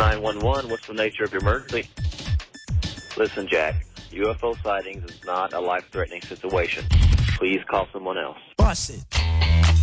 911. What's the nature of your emergency? Listen, Jack. UFO sightings is not a life-threatening situation. Please call someone else. Bust it.